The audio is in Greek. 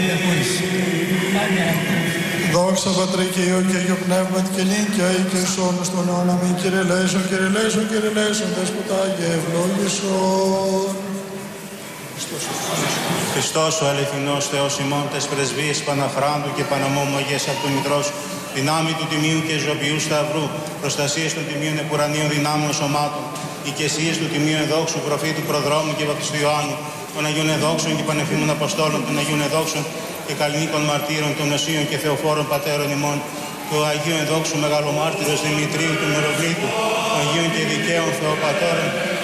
Δόξα Πατρί και Υιό και Υιό Πνεύματι και νυν και αεί και σώνος των αιώνων αμήν. Κύριε ελέησον, Κύριε ελέησον, Κύριε ελέησον, Δέσποτα και ευλόγησον. Χριστός ο αληθινός Θεός ημών, τες πρεσβείες Παναχράντου και Παναμόμου Αγίας από του Μητρός, δυνάμει του Τιμίου και ζωοποιού Σταυρού, προστασίες των Τιμίων Επουρανίων δυνάμεων σωμάτων, οικεσίες του Τιμίου Εδόξου Προφήτου Προδρόμου και Βαπτιστού Ιωάννου, των Αγίων Εδόξων και Πανεφήμων Αποστόλων, των Αγίων Εδόξων και Καλλινίκων Μαρτύρων, των Οσίων και Θεοφόρων Πατέρων ημών, του Αγίου Εδόξου Μεγαλομάρτυρος Δημητρίου του Μεροβλήτου, των Αγίων και Δικαίων Θεοπατώρων,